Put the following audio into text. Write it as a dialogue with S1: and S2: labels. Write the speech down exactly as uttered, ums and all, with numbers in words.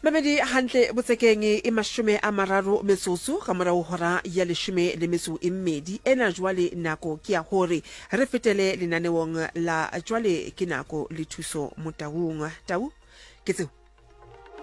S1: Mamedi hantle botsekeng e mashome a mararo metsoso ka morao hora ya leshome le metso e mmedi ena jwale nako ke ya hore re fetele lenaneong la jwale ke nako le thuso motaung tau ke tseo